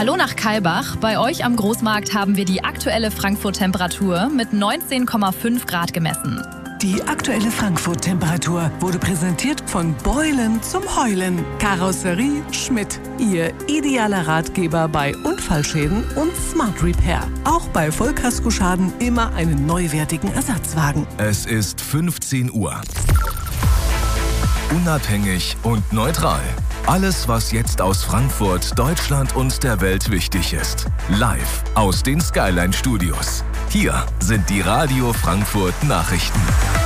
Hallo nach Kailbach. Bei euch am Großmarkt haben wir die aktuelle Frankfurt-Temperatur mit 19,5 Grad gemessen. Die aktuelle Frankfurt-Temperatur wurde präsentiert von Beulen zum Heulen. Karosserie Schmidt. Ihr idealer Ratgeber bei Unfallschäden und Smart Repair. Auch bei Vollkaskoschaden immer einen neuwertigen Ersatzwagen. Es ist 15 Uhr. Unabhängig und neutral. Alles, was jetzt aus Frankfurt, Deutschland und der Welt wichtig ist. Live aus den Skyline Studios. Hier sind die Radio Frankfurt Nachrichten.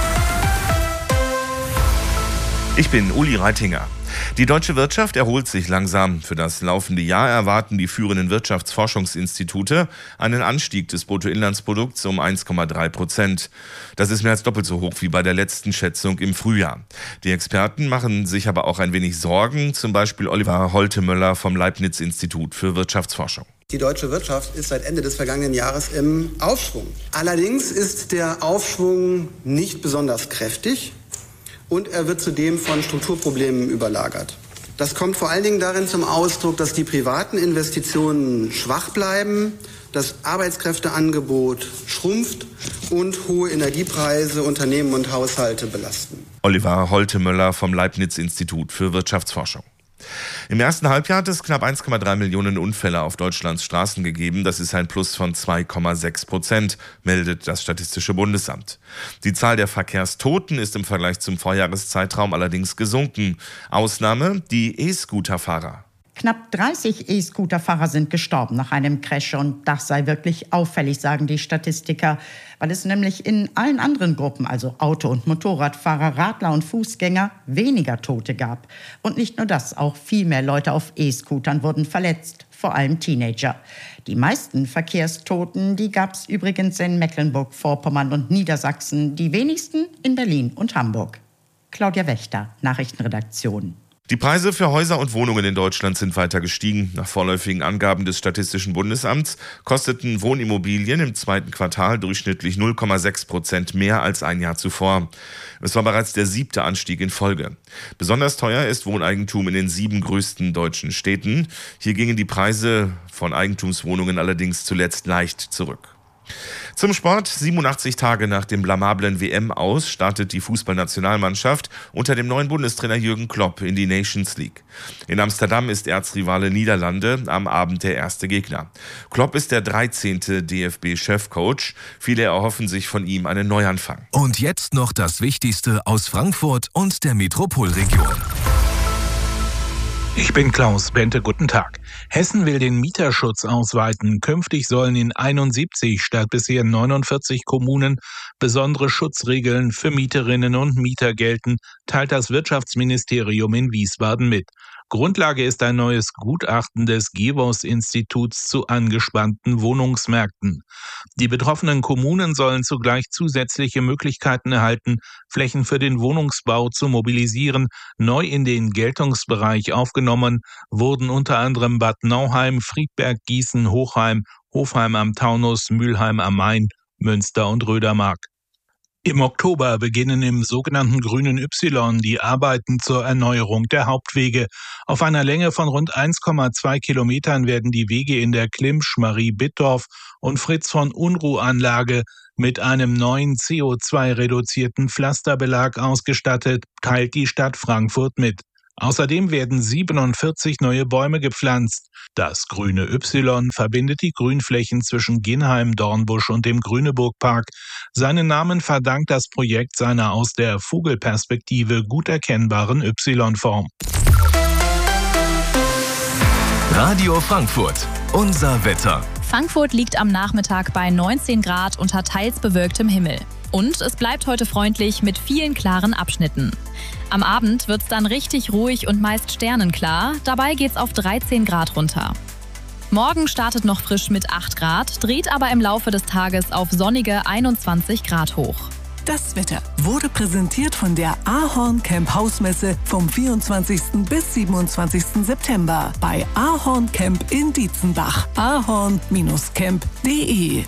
Ich bin Uli Reitinger. Die deutsche Wirtschaft erholt sich langsam. Für das laufende Jahr erwarten die führenden Wirtschaftsforschungsinstitute einen Anstieg des Bruttoinlandsprodukts um 1,3%. Das ist mehr als doppelt so hoch wie bei der letzten Schätzung im Frühjahr. Die Experten machen sich aber auch ein wenig Sorgen, zum Beispiel Oliver Holtemöller vom Leibniz-Institut für Wirtschaftsforschung. Die deutsche Wirtschaft ist seit Ende des vergangenen Jahres im Aufschwung. Allerdings ist der Aufschwung nicht besonders kräftig. Und er wird zudem von Strukturproblemen überlagert. Das kommt vor allen Dingen darin zum Ausdruck, dass die privaten Investitionen schwach bleiben, das Arbeitskräfteangebot schrumpft und hohe Energiepreise Unternehmen und Haushalte belasten. Oliver Holtemöller vom Leibniz-Institut für Wirtschaftsforschung. Im ersten Halbjahr hat es knapp 1,3 Millionen Unfälle auf Deutschlands Straßen gegeben. Das ist ein Plus von 2,6%, meldet das Statistische Bundesamt. Die Zahl der Verkehrstoten ist im Vergleich zum Vorjahreszeitraum allerdings gesunken. Ausnahme die E-Scooter-Fahrer. Knapp 30 E-Scooter-Fahrer sind gestorben nach einem Crash und das sei wirklich auffällig, sagen die Statistiker, weil es nämlich in allen anderen Gruppen, also Auto- und Motorradfahrer, Radler und Fußgänger, weniger Tote gab. Und nicht nur das, auch viel mehr Leute auf E-Scootern wurden verletzt, vor allem Teenager. Die meisten Verkehrstoten, die gab es übrigens in Mecklenburg-Vorpommern und Niedersachsen, die wenigsten in Berlin und Hamburg. Claudia Wächter, Nachrichtenredaktion. Die Preise für Häuser und Wohnungen in Deutschland sind weiter gestiegen. Nach vorläufigen Angaben des Statistischen Bundesamts kosteten Wohnimmobilien im zweiten Quartal durchschnittlich 0,6% mehr als ein Jahr zuvor. Es war bereits der 7. Anstieg in Folge. Besonders teuer ist Wohneigentum in den 7 größten deutschen Städten. Hier gingen die Preise von Eigentumswohnungen allerdings zuletzt leicht zurück. Zum Sport. 87 Tage nach dem blamablen WM-Aus startet die Fußballnationalmannschaft unter dem neuen Bundestrainer Jürgen Klopp in die Nations League. In Amsterdam ist Erzrivale Niederlande am Abend der erste Gegner. Klopp ist der 13. DFB-Chefcoach. Viele erhoffen sich von ihm einen Neuanfang. Und jetzt noch das Wichtigste aus Frankfurt und der Metropolregion. Ich bin Klaus Bente, guten Tag. Hessen will den Mieterschutz ausweiten. Künftig sollen in 71 statt bisher 49 Kommunen besondere Schutzregeln für Mieterinnen und Mieter gelten, teilt das Wirtschaftsministerium in Wiesbaden mit. Grundlage ist ein neues Gutachten des GEWOS-Instituts zu angespannten Wohnungsmärkten. Die betroffenen Kommunen sollen zugleich zusätzliche Möglichkeiten erhalten, Flächen für den Wohnungsbau zu mobilisieren. Neu in den Geltungsbereich aufgenommen wurden unter anderem Bad Nauheim, Friedberg, Gießen, Hochheim, Hofheim am Taunus, Mülheim am Main, Münster und Rödermark. Im Oktober beginnen im sogenannten Grünen Y die Arbeiten zur Erneuerung der Hauptwege. Auf einer Länge von rund 1,2 Kilometern werden die Wege in der Klimsch, Marie-Bittdorf und Fritz-von-Unruh-Anlage mit einem neuen CO2-reduzierten Pflasterbelag ausgestattet, teilt die Stadt Frankfurt mit. Außerdem werden 47 neue Bäume gepflanzt. Das Grüne Y verbindet die Grünflächen zwischen Ginheim, Dornbusch und dem Grüneburg-Park. Seinen Namen verdankt das Projekt seiner aus der Vogelperspektive gut erkennbaren Y-Form. Radio Frankfurt, unser Wetter. Frankfurt liegt am Nachmittag bei 19 Grad unter teils bewölktem Himmel. Und es bleibt heute freundlich mit vielen klaren Abschnitten. Am Abend wird es dann richtig ruhig und meist sternenklar. Dabei geht's auf 13 Grad runter. Morgen startet noch frisch mit 8 Grad, dreht aber im Laufe des Tages auf sonnige 21 Grad hoch. Das Wetter wurde präsentiert von der Ahorn Camp Hausmesse vom 24. bis 27. September bei Ahorn Camp in Dietzenbach. ahorn-camp.de.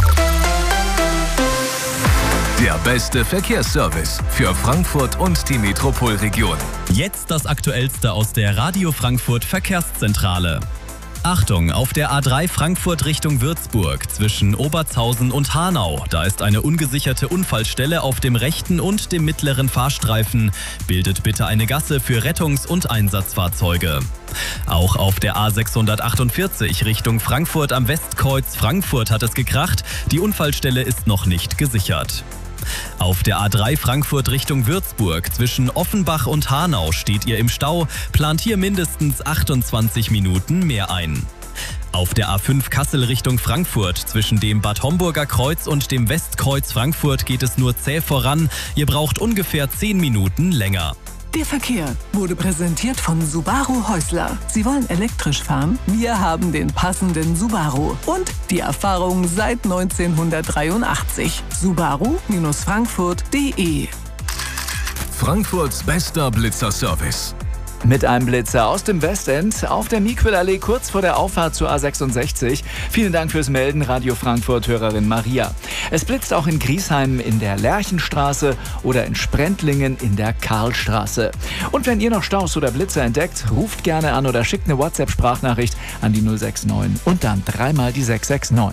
Der beste Verkehrsservice für Frankfurt und die Metropolregion. Jetzt das Aktuellste aus der Radio Frankfurt Verkehrszentrale. Achtung, auf der A3 Frankfurt Richtung Würzburg zwischen Obertshausen und Hanau. Da ist eine ungesicherte Unfallstelle auf dem rechten und dem mittleren Fahrstreifen. Bildet bitte eine Gasse für Rettungs- und Einsatzfahrzeuge. Auch auf der A648 Richtung Frankfurt am Westkreuz Frankfurt hat es gekracht. Die Unfallstelle ist noch nicht gesichert. Auf der A3 Frankfurt Richtung Würzburg zwischen Offenbach und Hanau steht ihr im Stau, plant hier mindestens 28 Minuten mehr ein. Auf der A5 Kassel Richtung Frankfurt zwischen dem Bad Homburger Kreuz und dem Westkreuz Frankfurt geht es nur zäh voran, ihr braucht ungefähr 10 Minuten länger. Der Verkehr wurde präsentiert von Subaru Häusler. Sie wollen elektrisch fahren? Wir haben den passenden Subaru. Und die Erfahrung seit 1983. Subaru-Frankfurt.de. Frankfurts bester Blitzer-Service. Mit einem Blitzer aus dem Westend auf der Miquelallee kurz vor der Auffahrt zur A66. Vielen Dank fürs Melden, Radio Frankfurt-Hörerin Maria. Es blitzt auch in Griesheim in der Lerchenstraße oder in Sprendlingen in der Karlstraße. Und wenn ihr noch Staus oder Blitzer entdeckt, ruft gerne an oder schickt eine WhatsApp-Sprachnachricht an die 069 und dann dreimal die 669.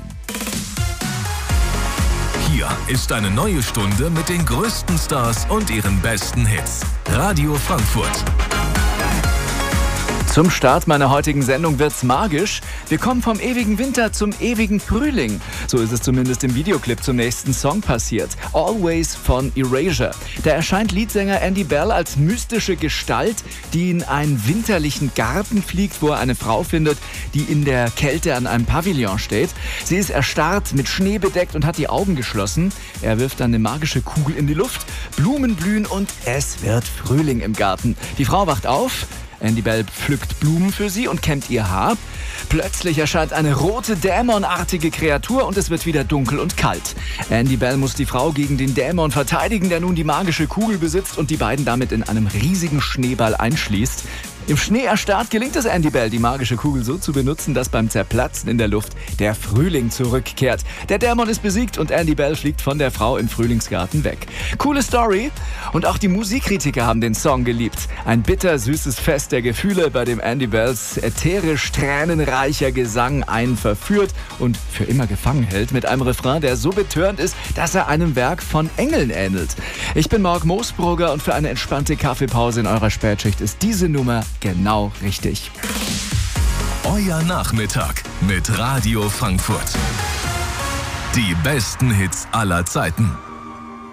Hier ist eine neue Stunde mit den größten Stars und ihren besten Hits. Radio Frankfurt. Zum Start meiner heutigen Sendung wird's magisch. Wir kommen vom ewigen Winter zum ewigen Frühling. So ist es zumindest im Videoclip zum nächsten Song passiert. Always von Erasure. Da erscheint Leadsänger Andy Bell als mystische Gestalt, die in einen winterlichen Garten fliegt, wo er eine Frau findet, die in der Kälte an einem Pavillon steht. Sie ist erstarrt, mit Schnee bedeckt und hat die Augen geschlossen. Er wirft dann eine magische Kugel in die Luft. Blumen blühen und es wird Frühling im Garten. Die Frau wacht auf. Andy Bell pflückt Blumen für sie und kämmt ihr Haar. Plötzlich erscheint eine rote, dämonartige Kreatur und es wird wieder dunkel und kalt. Andy Bell muss die Frau gegen den Dämon verteidigen, der nun die magische Kugel besitzt und die beiden damit in einem riesigen Schneeball einschließt. Im Schnee erstarrt gelingt es Andy Bell, die magische Kugel so zu benutzen, dass beim Zerplatzen in der Luft der Frühling zurückkehrt. Der Dämon ist besiegt und Andy Bell fliegt von der Frau im Frühlingsgarten weg. Coole Story. Und auch die Musikkritiker haben den Song geliebt. Ein bittersüßes Fest der Gefühle, bei dem Andy Bells ätherisch tränenreicher Gesang einen verführt und für immer gefangen hält mit einem Refrain, der so betörend ist, dass er einem Werk von Engeln ähnelt. Ich bin Marc Moosbrugger und für eine entspannte Kaffeepause in eurer Spätschicht ist diese Nummer genau richtig. Euer Nachmittag mit Radio Frankfurt. Die besten Hits aller Zeiten.